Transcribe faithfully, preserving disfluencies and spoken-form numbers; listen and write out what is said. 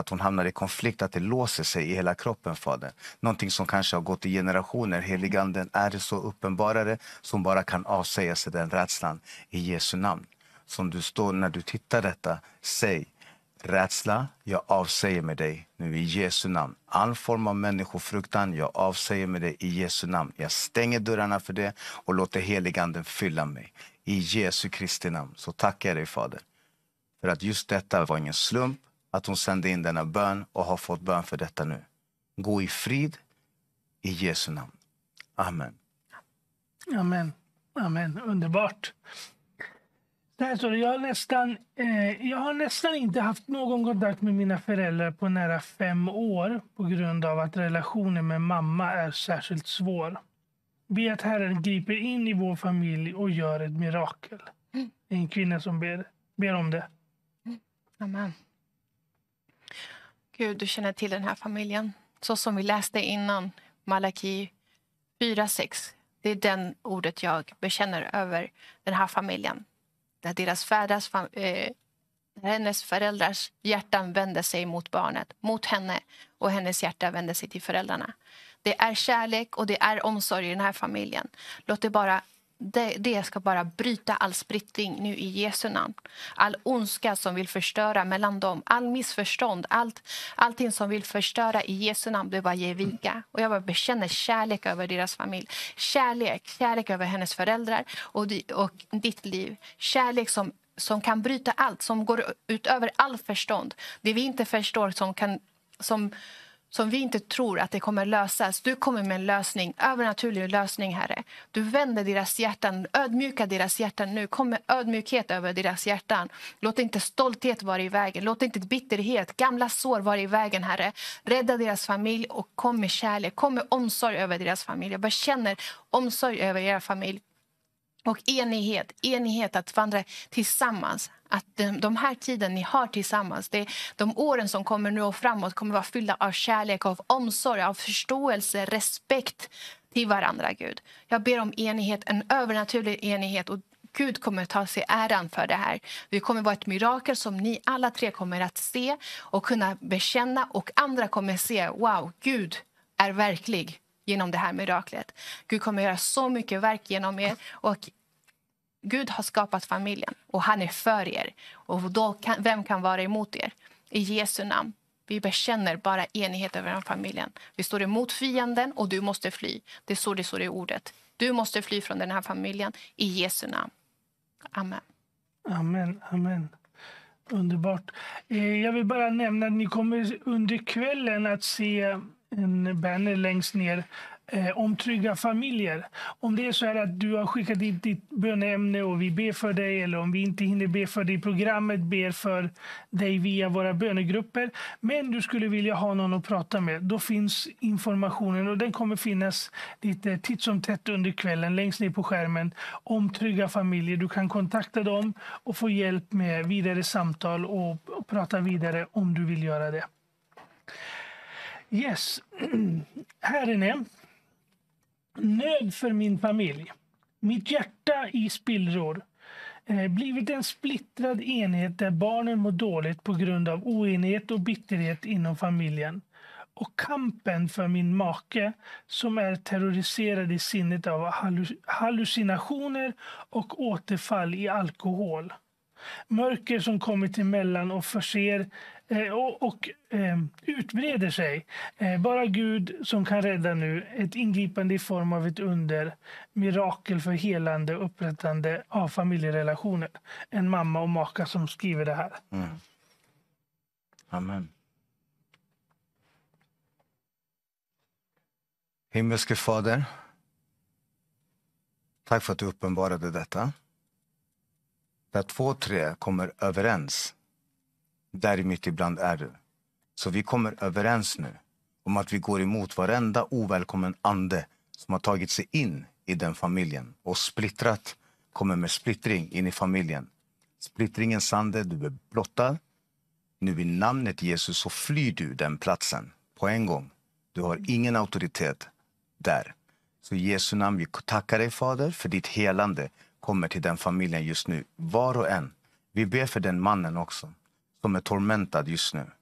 att hon hamnar i konflikt, att det låser sig i hela kroppen, Fader. Någonting som kanske har gått i generationer. Heliganden är det så uppenbarare som bara kan avsäga sig den rädslan i Jesu namn. Som du står när du tittar detta, säg: rädsla, jag avsäger med dig nu i Jesu namn. All form av människofruktan, jag avsäger med dig i Jesu namn. Jag stänger dörrarna för det och låter heliganden fylla mig. I Jesu Kristi namn så tackar jag dig, Fader. För att just detta var ingen slump, att hon sände in denna bön och har fått bön för detta nu. Gå i frid i Jesu namn. Amen. Amen. Amen. Underbart. Där står det, jag, har nästan, eh, jag har nästan inte haft någon kontakt med mina föräldrar på nära fem år på grund av att relationen med mamma är särskilt svår. Be att Herren griper in i vår familj och gör ett mirakel. Mm. Det är en kvinna som ber, ber om det. Mm. Amen. Gud, du känner till den här familjen. Så som vi läste innan, Malaki fyra sex. Det är den ordet jag bekänner över den här familjen. Där deras fäders, eh, hennes föräldrars hjärtan vände sig mot barnet, mot henne, och hennes hjärta vände sig till föräldrarna. Det är kärlek och det är omsorg i den här familjen. Låt det bara, det, det ska bara bryta all splittring nu i Jesu namn. All ondska som vill förstöra mellan dem, all missförstånd, allt, allting som vill förstöra i Jesu namn, det bara ger vika. Och jag bara bekänner kärlek över deras familj. Kärlek, kärlek över hennes föräldrar och, och ditt liv. Kärlek som, som kan bryta allt, som går utöver all förstånd. Det vi inte förstår som kan... Som, som vi inte tror att det kommer lösas. Du kommer med en lösning, övernaturlig lösning, Herre. Du vänder deras hjärtan, ödmjuka deras hjärtan nu. Kom med ödmjukhet över deras hjärtan. Låt inte stolthet vara i vägen. Låt inte bitterhet, gamla sår vara i vägen, Herre. Rädda deras familj och kom med kärlek. Kom med omsorg över deras familj. Jag bara känner omsorg över era familj. Och enighet, enighet att vandra tillsammans. Att de, de här tiden ni har tillsammans, det, de åren som kommer nu och framåt kommer vara fyllda av kärlek, av omsorg, av förståelse, respekt till varandra, Gud. Jag ber om enighet, en övernaturlig enighet, och Gud kommer ta sig äran för det här. Det kommer vara ett mirakel som ni alla tre kommer att se och kunna bekänna, och andra kommer se, wow, Gud är verklig genom det här miraklet. Gud kommer göra så mycket verk genom er, och Gud har skapat familjen och han är för er. Och då kan, vem kan vara emot er? I Jesu namn. Vi bekänner bara enighet över den familjen. Vi står emot fienden och du måste fly. Det är så det står i ordet. Du måste fly från den här familjen i Jesu namn. Amen. Amen, amen. Underbart. Eh, jag vill bara nämna att ni kommer under kvällen att se en banner längst ner eh, om trygga familjer. Om det är så här att du har skickat dit ditt böneämne och vi ber för dig, eller om vi inte hinner be för dig i programmet, ber för dig via våra bönegrupper, men du skulle vilja ha någon att prata med, då finns informationen, och den kommer finnas lite titt som tätt under kvällen längst ner på skärmen, om trygga familjer. Du kan kontakta dem och få hjälp med vidare samtal och, och prata vidare om du vill göra det. Yes, Herren är nöd för min familj. Mitt hjärta i spillror. Eh, blivit en splittrad enhet där barnen mår dåligt på grund av oenighet och bitterhet inom familjen. Och kampen för min make som är terroriserad i sinnet av hallucinationer och återfall i alkohol. Mörker som kommit emellan och förser eh, och, och eh, utbreder sig. Eh, bara Gud som kan rädda nu. Ett ingripande i form av ett under. Mirakel för helande och upprättande av familjerelationer. En mamma och maka som skriver det här. Mm. Amen. Himmelske Fader, tack för att du uppenbarade detta. Där två, tre kommer överens, där mitt ibland är du. Så vi kommer överens nu om att vi går emot varenda ovälkommen ande som har tagit sig in i den familjen. Och splittrat kommer med splittring in i familjen. Splittringens ande, du är blottad. Nu i namnet Jesus så flyr du den platsen på en gång. Du har ingen auktoritet där. Så i Jesu namn, vi tackar dig, Fader, för ditt helande kommer till den familjen just nu. Var och en. Vi ber för den mannen också som är tormentad just nu.